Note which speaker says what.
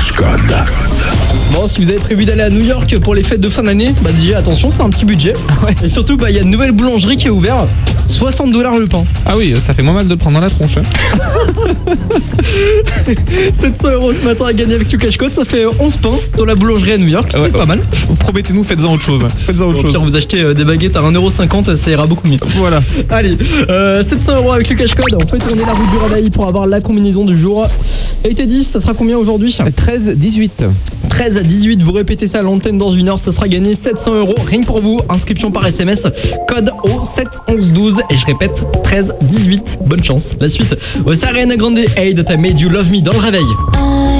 Speaker 1: Cash Code.
Speaker 2: Bon, si vous avez prévu d'aller à New York pour les fêtes de fin d'année, bah déjà attention, c'est un petit budget.
Speaker 3: Ouais.
Speaker 2: Et surtout, bah il y a une nouvelle boulangerie qui est ouverte. $60 le pain.
Speaker 3: Ah oui, ça fait moins mal de le prendre dans la tronche.
Speaker 2: 700€ ce matin à gagner avec le Cash Code, ça fait 11 pains dans la boulangerie à New York, c'est pas mal.
Speaker 3: Promettez-nous, faites-en autre chose.
Speaker 2: Au pire, vous achetez des baguettes à 1,50€, ça ira beaucoup mieux.
Speaker 3: Voilà.
Speaker 2: Allez, 700€ avec le Cash Code, on peut tourner la roue du réveil pour avoir la combinaison du jour. Et Teddy, ça sera combien aujourd'hui?
Speaker 3: 13-18.
Speaker 2: 13 à 18, vous répétez ça à l'antenne dans une heure, ça sera gagné 700€, rien que pour vous, inscription par SMS, code au 7 11 12, et je répète, 13 18, bonne chance. La suite, c'est Ariana Grande, Hey That I Made You Love Me dans le réveil.